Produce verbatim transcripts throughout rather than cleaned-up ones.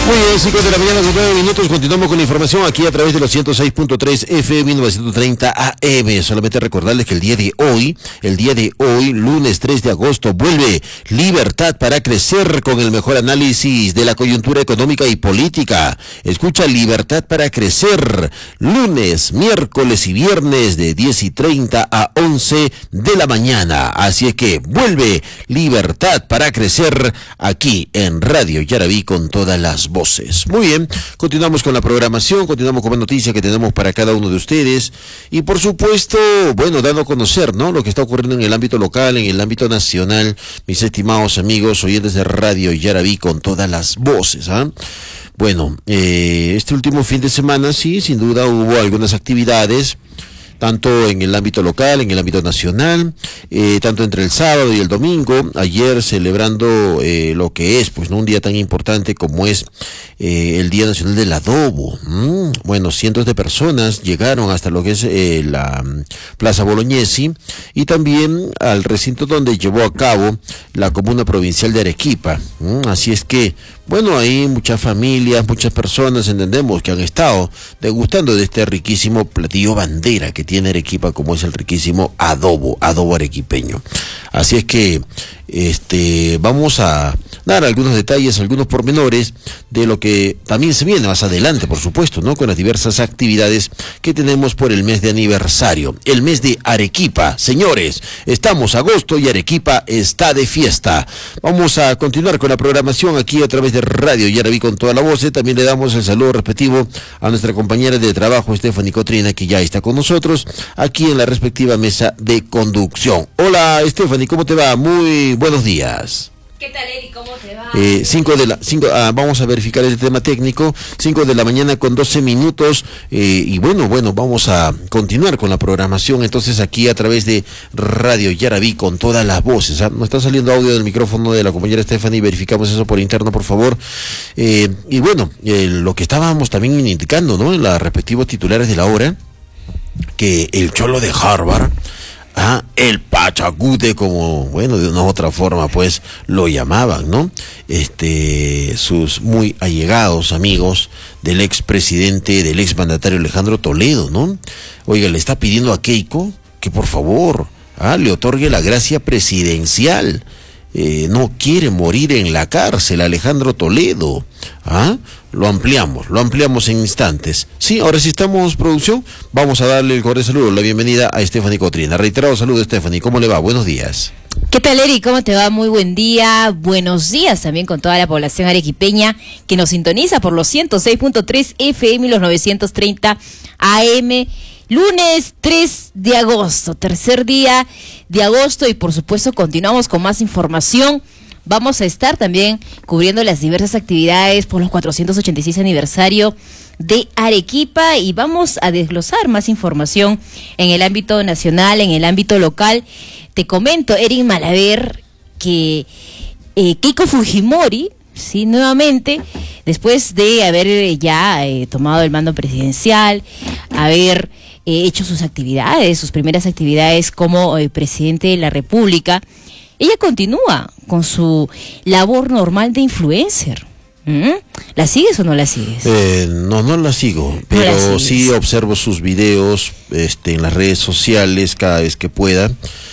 Muy bien, cinco de la mañana con nueve minutos, continuamos con la información aquí a través de los ciento seis punto tres F M novecientos treinta A M. Solamente recordarles que el día de hoy, el día de hoy, lunes tres de agosto, vuelve Libertad para Crecer con el mejor análisis de la coyuntura económica y política. Escucha Libertad para Crecer, lunes, miércoles y viernes de diez y treinta a once de la mañana. Así es que vuelve Libertad para Crecer aquí en Radio Yaraví con todas las voces. Muy bien, continuamos con la programación, continuamos con más noticias que tenemos para cada uno de ustedes y por supuesto, bueno, dando a conocer, ¿no?, lo que está ocurriendo en el ámbito local, en el ámbito nacional, mis estimados amigos oyentes de Radio Yaraví con todas las voces, ¿ah? ¿eh? Bueno, eh, este último fin de semana sí, sin duda hubo algunas actividades, tanto en el ámbito local, en el ámbito nacional, eh, tanto entre el sábado y el domingo, ayer celebrando eh, lo que es, pues, no un día tan importante como es eh, el Día Nacional del Adobo. Mm, bueno, cientos de personas llegaron hasta lo que es eh, la um, Plaza Bolognesi y también al recinto donde llevó a cabo la Comuna Provincial de Arequipa. Mm, así es que, bueno, hay muchas familias, muchas personas, entendemos, que han estado degustando de este riquísimo platillo bandera que tiene Arequipa, como es el riquísimo adobo, adobo arequipeño. Así es que este vamos a dar algunos detalles, algunos pormenores de lo que también se viene más adelante, por supuesto, ¿no?, con las diversas actividades que tenemos por el mes de aniversario, el mes de Arequipa. Señores, estamos agosto y Arequipa está de fiesta. Vamos a continuar con la programación aquí a través de Radio Yaraví con toda la voz. También le damos el saludo respectivo a nuestra compañera de trabajo, Stephanie Cotrina, que ya está con nosotros aquí en la respectiva mesa de conducción. Hola, Stephanie, ¿cómo te va? Muy buenos días. ¿Qué tal, Eri? ¿Cómo te va? Eh, cinco de la, cinco, ah, vamos a verificar el tema técnico, cinco de la mañana con doce minutos, eh, y bueno, bueno, vamos a continuar con la programación, entonces aquí a través de Radio Yaraví con todas las voces. ¿Ah? Nos está saliendo audio del micrófono de la compañera Stephanie, verificamos eso por interno, por favor. Eh, y bueno, eh, lo que estábamos también indicando, ¿no?, en los respectivos titulares de la hora, que el cholo de Harvard, Ah, el Pachacute, como, bueno, de una u otra forma, pues, lo llamaban, ¿no? Este, sus muy allegados amigos del expresidente, del exmandatario Alejandro Toledo, ¿no? Oiga, le está pidiendo a Keiko que por favor, ah, le otorgue la gracia presidencial. Eh, no quiere morir en la cárcel, Alejandro Toledo. ¿Ah? Lo ampliamos, lo ampliamos en instantes. Sí, ahora sí estamos, producción. Vamos a darle el cordial saludo, la bienvenida a Stephanie Cotrina. Reiterado saludo, Stephanie. ¿Cómo le va? Buenos días. ¿Qué tal, Eri? ¿Cómo te va? Muy buen día. Buenos días también con toda la población arequipeña que nos sintoniza por los ciento seis punto tres F M y los novecientos treinta A M. Lunes tres de agosto, tercer día de agosto, y por supuesto continuamos con más información. Vamos a estar también cubriendo las diversas actividades por los cuatrocientos ochenta y seis aniversario de Arequipa y vamos a desglosar más información en el ámbito nacional, en el ámbito local. Te comento, Erin Malaver, que eh, Keiko Fujimori, sí, nuevamente, después de haber ya eh, tomado el mando presidencial, haber eh, hecho sus actividades, sus primeras actividades como eh, presidente de la República, ella continúa con su labor normal de influencer. ¿Mm? ¿La sigues o no la sigues? Eh, no, no la sigo, pero no la sí observo sus videos este, en las redes sociales cada vez que pueda.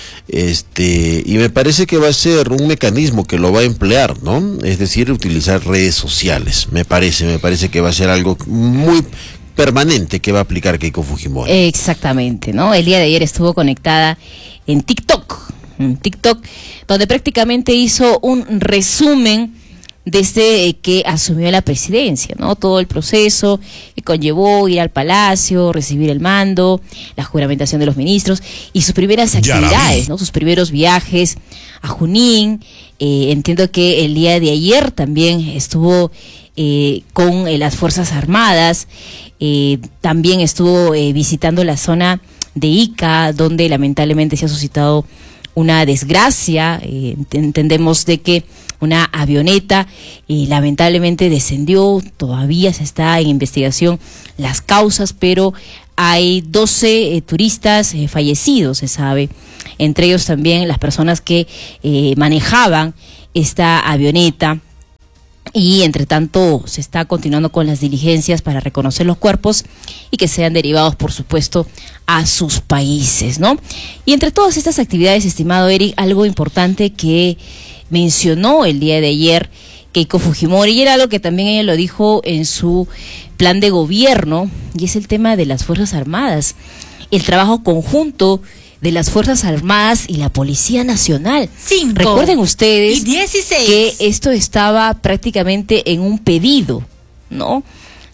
Este, y me parece que va a ser un mecanismo que lo va a emplear, ¿no? Es decir, utilizar redes sociales. Me parece, me parece que va a ser algo muy permanente que va a aplicar Keiko Fujimori. Exactamente, ¿no? El día de ayer estuvo conectada en TikTok, en TikTok, donde prácticamente hizo un resumen desde que asumió la presidencia, ¿no? Todo el proceso que conllevó ir al palacio, recibir el mando, la juramentación de los ministros y sus primeras actividades, ¿no? Sus primeros viajes a Junín. Eh, entiendo que el día de ayer también estuvo eh, con eh, las Fuerzas Armadas, eh, también estuvo eh, visitando la zona de Ica, donde lamentablemente se ha suscitado una desgracia. Eh, entendemos de que una avioneta eh, lamentablemente descendió, todavía se está en investigación las causas, pero hay doce eh, turistas eh, fallecidos, se sabe, entre ellos también las personas que eh, manejaban esta avioneta. Y entre tanto se está continuando con las diligencias para reconocer los cuerpos y que sean derivados, por supuesto, a sus países, ¿no? Y entre todas estas actividades, estimado Eric, algo importante que mencionó el día de ayer Keiko Fujimori, y era algo que también ella lo dijo en su plan de gobierno, y es el tema de las Fuerzas Armadas, el trabajo conjunto de las Fuerzas Armadas y la Policía Nacional. Cinco. Recuerden ustedes Y dieciséis. que esto estaba prácticamente en un pedido, ¿no?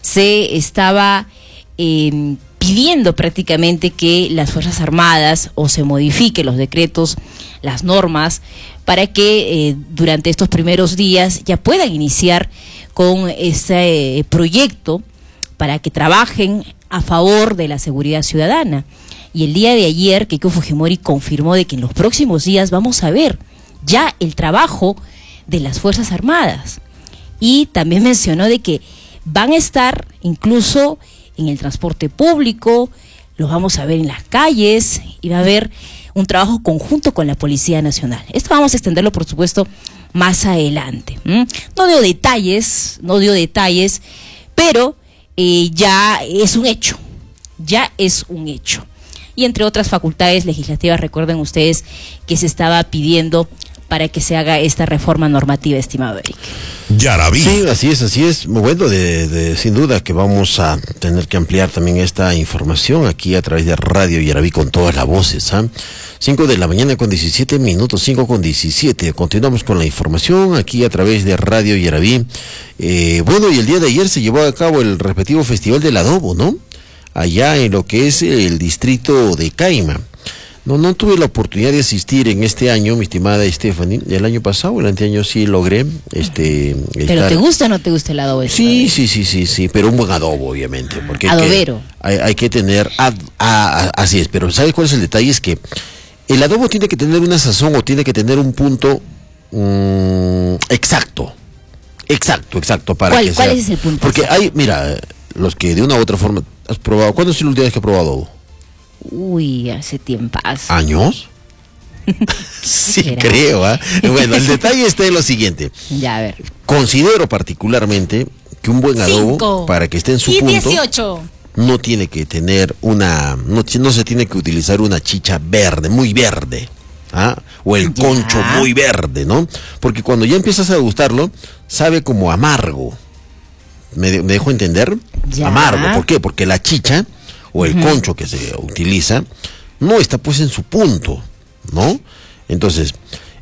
Se estaba eh, pidiendo prácticamente que las Fuerzas Armadas o se modifique los decretos, las normas, para que eh, durante estos primeros días ya puedan iniciar con este eh, proyecto para que trabajen a favor de la seguridad ciudadana. Y el día de ayer, Keiko Fujimori confirmó de que en los próximos días vamos a ver ya el trabajo de las Fuerzas Armadas. Y también mencionó de que van a estar incluso en el transporte público, los vamos a ver en las calles, y va a haber un trabajo conjunto con la Policía Nacional. Esto vamos a extenderlo, por supuesto, más adelante. ¿Mm? No dio detalles, no dio detalles, pero eh, ya es un hecho, ya es un hecho. Y entre otras facultades legislativas, recuerden ustedes que se estaba pidiendo para que se haga esta reforma normativa, estimado Eric. Yarabí. Sí, así es, así es. Bueno, de, de, sin duda que vamos a tener que ampliar también esta información aquí a través de Radio Yarabí con todas las voces. ¿eh? cinco de la mañana con diecisiete minutos, cinco con diecisiete. Continuamos con la información aquí a través de Radio Yarabí. Eh, bueno, y el día de ayer se llevó a cabo el respectivo Festival del Adobo, ¿no? Allá en lo que es el distrito de Caima. No, no tuve la oportunidad de asistir en este año, mi estimada Stephanie. El año pasado, el anteaño sí logré. Este, ¿Pero estar... te gusta o no te gusta el adobo? Sí, sí, sí, sí, sí, pero un buen adobo, obviamente. Porque Adobero. Hay que, hay, hay que tener, ad, a, a, así es, pero ¿sabes cuál es el detalle? Es que el adobo tiene que tener una sazón o tiene que tener un punto mmm, exacto. Exacto, exacto. Para ¿Cuál, que ¿cuál sea, es el punto? Porque exacto? Hay, mira, los que de una u otra forma has probado. ¿Cuándo es la última vez que has probado adobo? Uy, hace tiempo. ¿Años? Sí, creo. ¿eh? Bueno, el detalle está en lo siguiente. Ya, a ver. Considero particularmente que un buen adobo, Cinco. para que esté en su y punto, dieciocho. no tiene que tener una, no, no se tiene que utilizar una chicha verde, muy verde, ¿ah? O el ya. concho muy verde, ¿no? Porque cuando ya empiezas a degustarlo, sabe como amargo. ¿Me, me dejo entender? Ya. Amargo. ¿Por qué? Porque la chicha o el uh-huh. concho que se utiliza no está pues en su punto, ¿no? Entonces,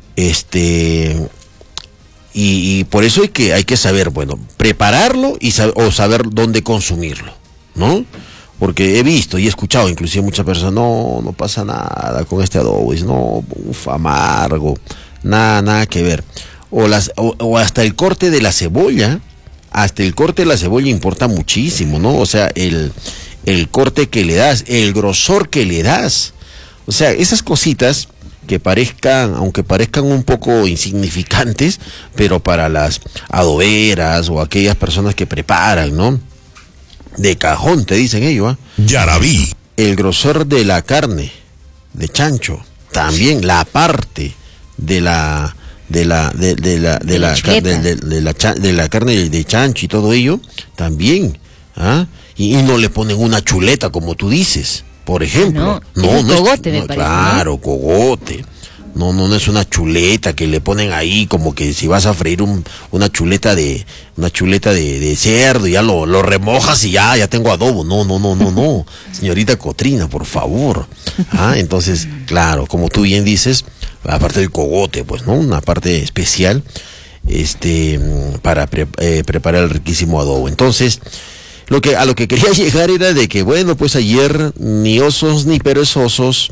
este, y, y por eso hay que hay que saber, bueno, prepararlo y sab- o saber dónde consumirlo, ¿no? Porque he visto y he escuchado inclusive muchas personas, no, no pasa nada con este adobo, dice, no, uf, amargo, nada, nada que ver. O las, o, o hasta el corte de la cebolla, hasta el corte de la cebolla importa muchísimo, ¿no? O sea, el el corte que le das, el grosor que le das. O sea, esas cositas que parezcan, aunque parezcan un poco insignificantes, pero para las adoberas o aquellas personas que preparan, ¿no? De cajón, te dicen ellos, ¿ah? ¿eh? Yarabí. El grosor de la carne, de chancho, también la parte de la de la de, de la de la de, de, de, de la de la carne de chancho y todo ello, también, ¿ah? Y, y no le ponen una chuleta como tú dices, por ejemplo. No, no, es no cogote, es, me no, parece, claro, ¿no? cogote. No, no, no es una chuleta que le ponen ahí como que si vas a freír un, una chuleta de una chuleta de, de cerdo, ya lo, lo remojas y ya, ya tengo adobo. No, no, no, no, no. Señorita Cotrina, por favor. Ah, entonces, claro, como tú bien dices, aparte del cogote, pues, ¿no? Una parte especial, este, para pre, eh, preparar el riquísimo adobo. Entonces, Lo que, a lo que quería llegar era de que, bueno, pues ayer ni osos ni perezosos,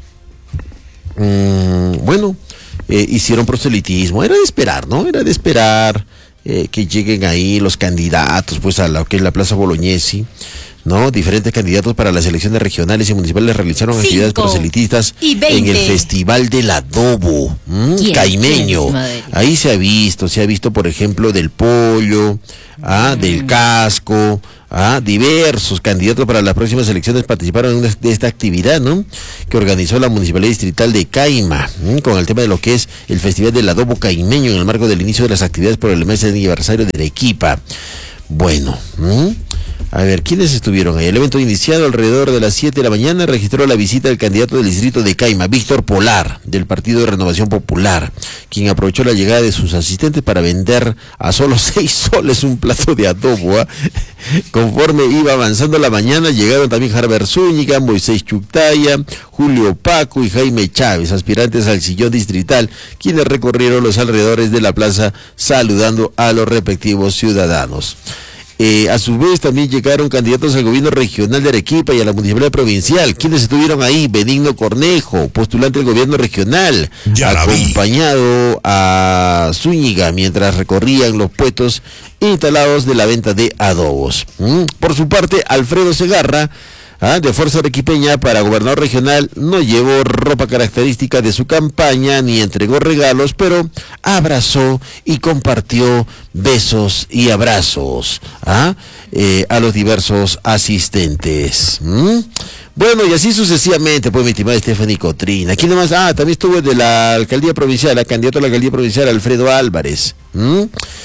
mmm, bueno, eh, hicieron proselitismo. Era de esperar, ¿no? Era de esperar eh, que lleguen ahí los candidatos, pues a lo que es la Plaza Bolognesi, ¿no? Diferentes candidatos para las elecciones regionales y municipales realizaron Cinco actividades proselitistas en el Festival del Adobo, ¿m? Caimeño. Ahí se ha visto, se ha visto, por ejemplo, del pollo, ¿ah? del casco, Ah, diversos candidatos para las próximas elecciones participaron de esta actividad, ¿no? Que organizó la Municipalidad Distrital de Caima, ¿m? Con el tema de lo que es el Festival del Adobo Caimeño en el marco del inicio de las actividades por el mes de aniversario de Arequipa. Bueno, ¿m? A ver, ¿quiénes estuvieron ahí? El evento iniciado alrededor de las siete de la mañana registró la visita del candidato del distrito de Caima, Víctor Polar, del Partido de Renovación Popular, quien aprovechó la llegada de sus asistentes para vender a solo seis soles un plato de adobo, ¿eh? Conforme iba avanzando la mañana, llegaron también Harber Zúñiga, Moisés Chuctaya, Julio Paco y Jaime Chávez, aspirantes al sillón distrital, quienes recorrieron los alrededores de la plaza saludando a los respectivos ciudadanos. Eh, a su vez también llegaron candidatos al gobierno regional de Arequipa y a la municipalidad provincial. ¿Quiénes estuvieron ahí? Benigno Cornejo, postulante del gobierno regional, acompañado a Zúñiga mientras recorrían los puestos instalados de la venta de adobos. ¿Mm? Por su parte, Alfredo Segarra, ¿Ah? de Fuerza Arequipeña para gobernador regional, no llevó ropa característica de su campaña ni entregó regalos, pero abrazó y compartió besos y abrazos ¿ah? eh, a los diversos asistentes. ¿Mm? Bueno, y así sucesivamente, pues, mi estimada Stephanie Cotrina. ¿Quién más? Ah, también estuvo de la alcaldía provincial, la candidato a la alcaldía provincial, Alfredo Álvarez. ¿Mm?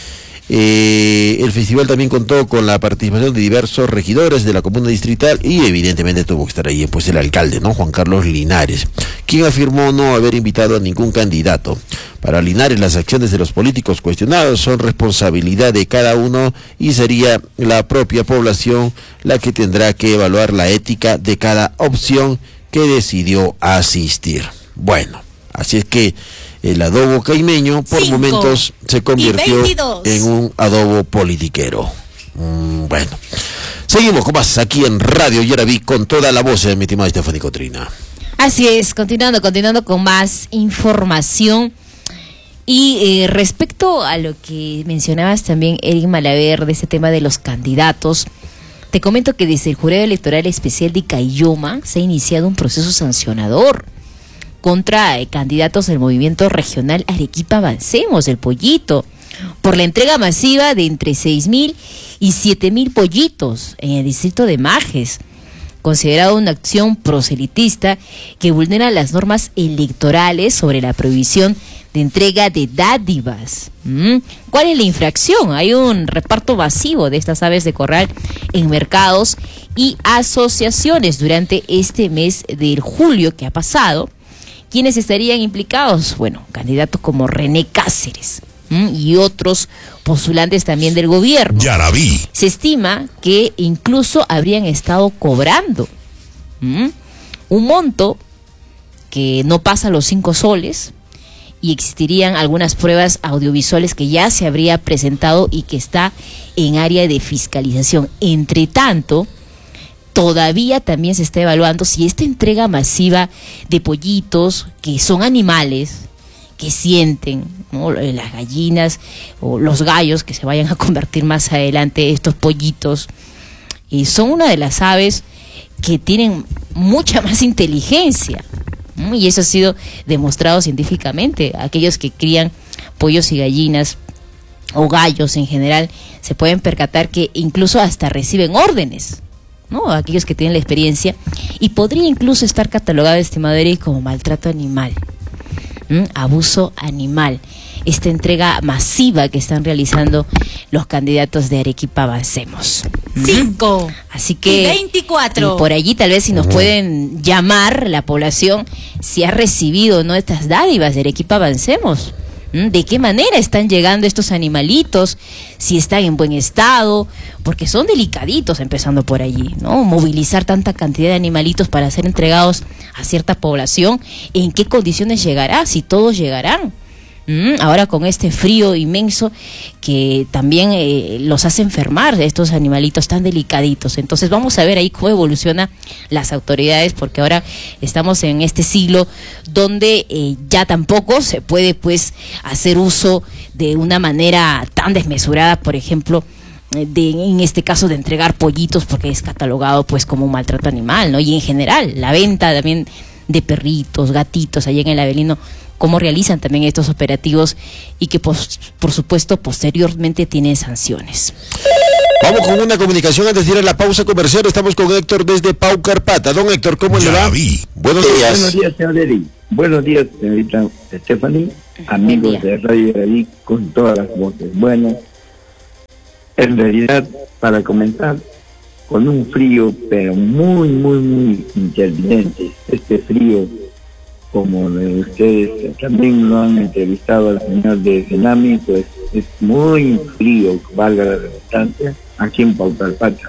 Eh, el festival también contó con la participación de diversos regidores de la comuna distrital y evidentemente tuvo que estar ahí pues el alcalde, ¿no? Juan Carlos Linares, quien afirmó no haber invitado a ningún candidato. Para Linares, las acciones de los políticos cuestionados son responsabilidad de cada uno y sería la propia población la que tendrá que evaluar la ética de cada opción que decidió asistir. Bueno, así es que el adobo caimeño por Cinco momentos se convirtió en un adobo politiquero. Mm, bueno, seguimos con más aquí en Radio Yaraví con toda la voz de mi estimada Stephanie Cotrina. Así es, continuando, continuando con más información. Y eh, respecto a lo que mencionabas también, Eric Malaver, de ese tema de los candidatos, te comento que desde el Jurado Electoral Especial de Caylloma se ha iniciado un proceso sancionador contra eh, candidatos del movimiento regional Arequipa Avancemos, el Pollito, por la entrega masiva de entre seis mil y siete mil pollitos en el distrito de Majes, considerado una acción proselitista que vulnera las normas electorales sobre la prohibición de entrega de dádivas. ¿Mm? ¿Cuál es la infracción? Hay un reparto masivo de estas aves de corral en mercados y asociaciones durante este mes de julio que ha pasado. ¿Quiénes estarían implicados? Bueno, candidatos como René Cáceres ¿m? y otros postulantes también del gobierno. Yaraví. Se estima que incluso habrían estado cobrando ¿m? un monto que no pasa los cinco soles y existirían algunas pruebas audiovisuales que ya se habría presentado y que está en área de fiscalización. Entre tanto, todavía también se está evaluando si esta entrega masiva de pollitos, que son animales que sienten, ¿no? Las gallinas o los gallos que se vayan a convertir más adelante, estos pollitos, y son una de las aves que tienen mucha más inteligencia, ¿no? Y eso ha sido demostrado científicamente. Aquellos que crían pollos y gallinas o gallos en general se pueden percatar que incluso hasta reciben órdenes, ¿no? Aquellos que tienen la experiencia, y podría incluso estar catalogado, estimado Eric, como maltrato animal, ¿Mm? abuso animal, esta entrega masiva que están realizando los candidatos de Arequipa Avancemos. Cinco. Así que veinticuatro. Y por allí tal vez si nos pueden llamar la población si ha recibido no estas dádivas de Arequipa Avancemos. ¿De qué manera están llegando estos animalitos? Si están en buen estado, porque son delicaditos empezando por allí, ¿no? Movilizar tanta cantidad de animalitos para ser entregados a cierta población, ¿en qué condiciones llegará? Si todos llegarán. ¿Mm? Ahora con este frío inmenso que también eh, los hace enfermar estos animalitos tan delicaditos. Entonces vamos a ver ahí cómo evoluciona las autoridades, porque ahora estamos en este siglo donde eh, ya tampoco se puede pues hacer uso de una manera tan desmesurada, por ejemplo, de, en este caso de entregar pollitos, porque es catalogado pues como un maltrato animal, ¿no? Y en general la venta también de perritos, gatitos allá en el Avelino, cómo realizan también estos operativos y que por, por supuesto posteriormente tienen sanciones. Vamos con una comunicación antes de ir a la pausa comercial. Estamos con Héctor desde Pau Carpata. Don Héctor, ¿cómo le va? Buenos días. Buenos días, señor Eri. Buenos días, señorita Stephanie. Amigos de Radio Yaraví con todas las voces. Bueno, en realidad, para comenzar, con un frío, pero muy, muy, muy intermitente. Este frío, como ustedes también lo han entrevistado al señor de Tsunami, pues es muy frío, valga la redundancia, aquí en Pau Carpata.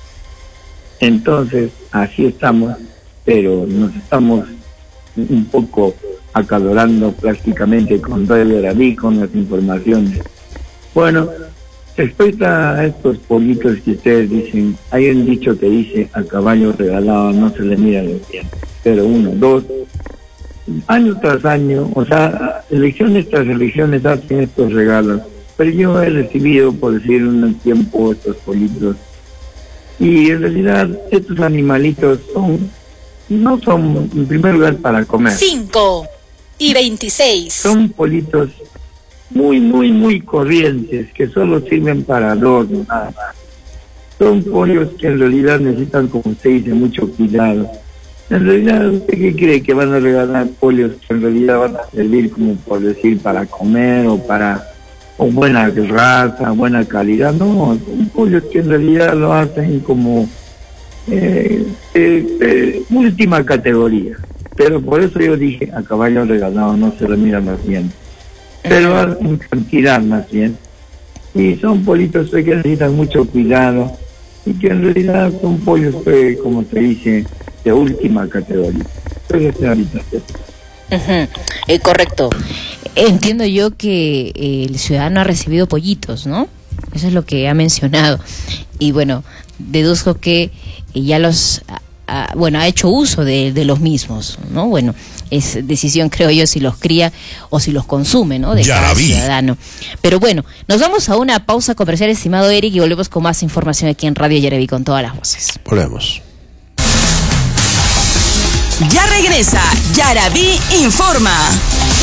Entonces, así estamos, pero nos estamos un poco acalorando prácticamente con Radio Yaraví, con las informaciones. Bueno, respecto a estos pollitos que ustedes dicen, hay un dicho que dice, a caballo regalado no se le mira los dientes. Pero uno, dos, año tras año, o sea, elecciones tras elecciones hacen estos regalos. Pero yo he recibido, por decir un tiempo, estos pollitos. Y en realidad estos animalitos son, no son en primer lugar para comer. cinco y veintiséis. Son pollitos muy, muy, muy corrientes, que solo sirven para adorno, nada más. Son pollos que en realidad necesitan, como usted dice, mucho cuidado. En realidad, ¿usted qué cree? ¿Que van a regalar pollos que en realidad van a servir, como por decir, para comer o para o buena raza, buena calidad? No, son pollos que en realidad lo hacen como eh, eh, eh, última categoría. Pero por eso yo dije, a caballo regalado no se le miran más bien, pero en cantidad más bien. Y son pollitos que necesitan mucho cuidado y que en realidad son pollos, que, como se dice, de última categoría. Entonces, señorita. Uh-huh. Eh, correcto. Entiendo yo que eh, el ciudadano ha recibido pollitos, ¿no? Eso es lo que ha mencionado. Y bueno, deduzco que eh, ya los, ha, bueno, ha hecho uso de, de los mismos, ¿no? Bueno, es decisión, creo yo, si los cría o si los consume, ¿no? De cada ciudadano. Pero bueno, nos vamos a una pausa comercial, estimado Eric, y volvemos con más información aquí en Radio Yaraví con todas las voces. Volvemos. Ya regresa Yaraví Informa.